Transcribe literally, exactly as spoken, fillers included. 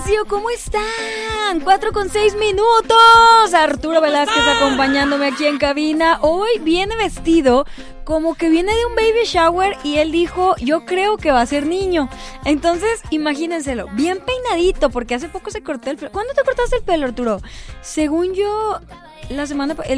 espacio, ¿cómo están? Cuatro con seis minutos. Arturo Velázquez acompañándome aquí en cabina. Hoy viene vestido como que viene de un baby shower y él dijo, yo creo que va a ser niño. Entonces, imagínenselo, bien peinadito, porque hace poco se cortó el pelo. ¿Cuándo te cortaste el pelo, Arturo? Según yo, la semana... El